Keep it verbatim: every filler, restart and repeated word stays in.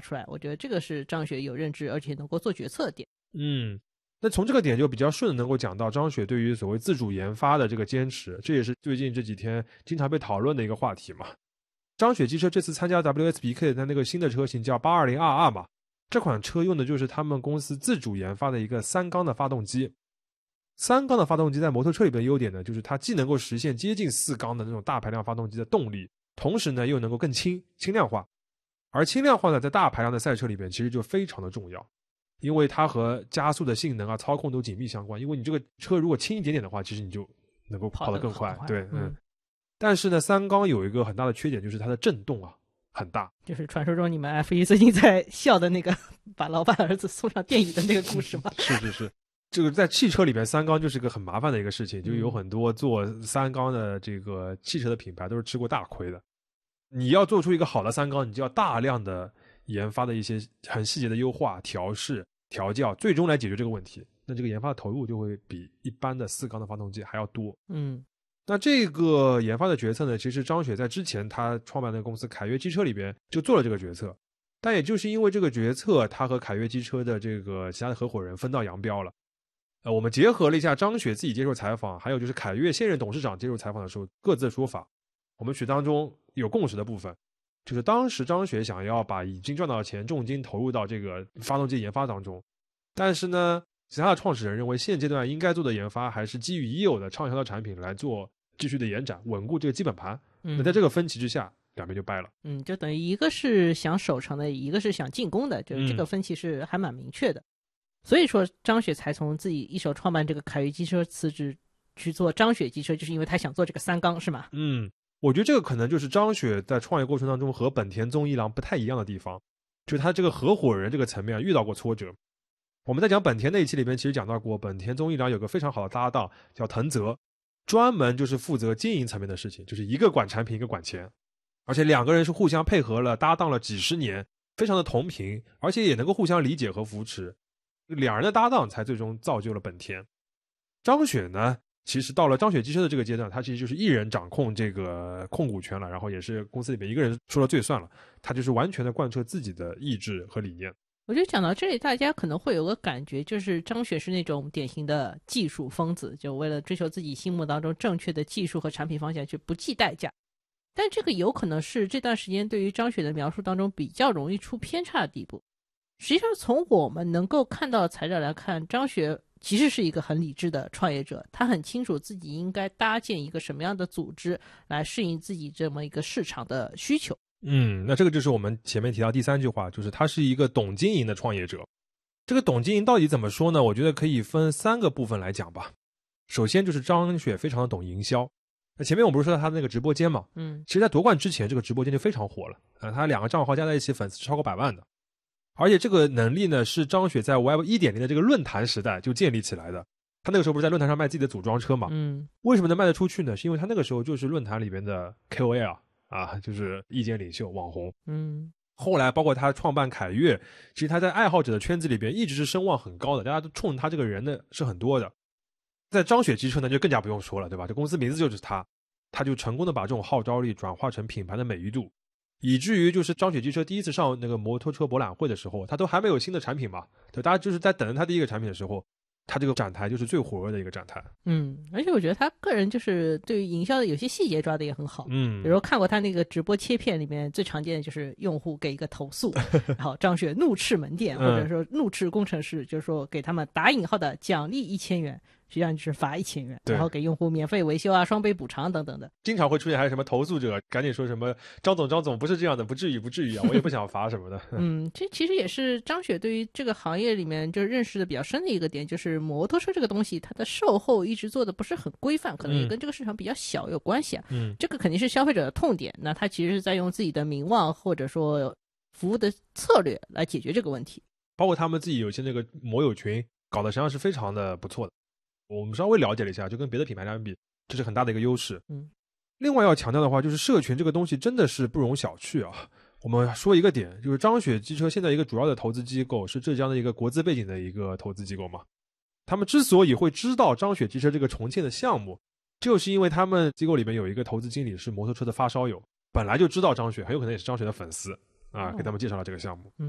出来，我觉得这个是张雪有认知而且能够做决策的点。 嗯，那从这个点就比较顺能够讲到张雪对于所谓自主研发的这个坚持，这也是最近这几天经常被讨论的一个话题嘛。张雪机车这次参加 W S B K 的那个新的车型叫 八二零 R R 嘛，这款车用的就是他们公司自主研发的一个三缸的发动机。三缸的发动机在摩托车里边的优点呢，就是它既能够实现接近四缸的那种大排量发动机的动力，同时呢又能够更轻轻量化。而轻量化呢，在大排量的赛车里边其实就非常的重要，因为它和加速的性能啊、操控都紧密相关。因为你这个车如果轻一点点的话，其实你就能够跑得更快。对，嗯。嗯但是呢，三缸有一个很大的缺点，就是它的震动啊很大， 就是传说中你们 F 一 最近在笑的那个把老板儿子送上电椅的那个故事吗？ 是是是，这个在汽车里边三缸就是个很麻烦的一个事情，就有很多做三缸的这个汽车的品牌都是吃过大亏的。你要做出一个好的三缸，你就要大量的研发的一些很细节的优化、调试、调教，最终来解决这个问题。那这个研发的投入就会比一般的四缸的发动机还要多。 嗯。 那这个研发的决策呢，其实张雪在之前他创办的公司凯越机车里边就做了这个决策，但也就是因为这个决策，他和凯越机车的这个其他的合伙人分道扬镳了。呃，我们结合了一下张雪自己接受采访，还有就是凯越现任董事长接受采访的时候各自的说法，我们取当中有共识的部分，就是当时张雪想要把已经赚到的钱重金投入到这个发动机研发当中，但是呢其他的创始人认为现阶段应该做的研发还是基于已有的畅销的产品来做继续的延展，稳固这个基本盘。 嗯， 那在这个分歧之下，两边就掰了。 嗯，就等于一个是想守成的，一个是想进攻的，就是这个分歧是还蛮明确的。嗯、所以说张雪才从自己一手创办这个凯越机车辞职去做张雪机车，就是因为他想做这个三缸，是吗？ 嗯，我觉得这个可能就是张雪在创业过程当中和本田宗一郎不太一样的地方，就是他这个合伙人这个层面遇到过挫折。我们在讲本田那一期里边其实讲到过，本田宗一郎有个非常好的搭档叫藤泽，专门就是负责经营层面的事情，就是一个管产品一个管钱，而且两个人是互相配合了搭档了几十年，非常的同频，而且也能够互相理解和扶持，两人的搭档才最终造就了本田。张雪呢其实到了张雪机车的这个阶段，他其实就是一人掌控这个控股权了，然后也是公司里面一个人说了最算了，他就是完全的贯彻自己的意志和理念。 我觉得讲到这里，大家可能会有个感觉，就是张雪是那种典型的技术疯子，就为了追求自己心目当中正确的技术和产品方向，去不计代价。但这个有可能是这段时间对于张雪的描述当中比较容易出偏差的地步。实际上，从我们能够看到的材料来看，张雪其实是一个很理智的创业者，他很清楚自己应该搭建一个什么样的组织来适应自己这么一个市场的需求。 嗯，那这个就是我们前面提到第三句话，就是他是一个懂经营的创业者。这个懂经营到底怎么说呢？我觉得可以分三个部分来讲吧。首先就是张雪非常的懂营销。那前面我们不是说到他的那个直播间嘛， 嗯， 其实在夺冠之前这个直播间就非常火了啊，他两个账号加在一起粉丝超过百万的。而且这个能力呢是张雪在 Web 一点零 的这个论坛时代就建立起来的。他那个时候不是在论坛上卖自己的组装车嘛， 嗯， 为什么能卖得出去呢？是因为他那个时候就是论坛里边的 K O L啊，就是意见领袖网红。 嗯， 后来包括他创办凯越，其实他在爱好者的圈子里边一直是声望很高的，大家都冲他这个人呢是很多的。在张雪机车呢就更加不用说了，对吧？这公司名字就是他，他就成功的把这种号召力转化成品牌的美誉度，以至于就是张雪机车第一次上那个摩托车博览会的时候，他都还没有新的产品嘛，对，大家就是在等着他第一个产品的时候，他这个展台就是最火热的一个展台。 嗯，而且我觉得他个人就是对于营销的有些细节抓的也很好。 嗯， 比如看过他那个直播切片里面最常见的就是用户给一个投诉，然后张雪怒斥门店或者说怒斥工程师，就是说给他们打引号的奖励一千元。实际上就是罚一千元，然后给用户免费维修啊、双倍补偿等等的。 经常会出现还有什么投诉者赶紧说什么张总张总不是这样的，不至于不至于啊，我也不想罚什么的。 嗯，这其实也是张雪对于这个行业里面就认识的比较深的一个点，就是摩托车这个东西它的售后一直做的不是很规范，可能也跟这个市场比较小有关系啊。 嗯， 这个肯定是消费者的痛点，那他其实是在用自己的名望或者说服务的策略来解决这个问题。 包括他们自己有些那个摩友群搞得实际上是非常的不错的。我们稍微了解了一下，就跟别的品牌相比，这是很大的一个优势。 嗯， 另外要强调的话，就是社群这个东西真的是不容小觑啊。我们说一个点，就是张雪机车现在一个主要的投资机构是浙江的一个国资背景的一个投资机构嘛。他们之所以会知道张雪机车这个重庆的项目，就是因为他们机构里面有一个投资经理是摩托车的发烧友，本来就知道张雪，很有可能也是张雪的粉丝啊，给他们介绍了这个项目。 嗯。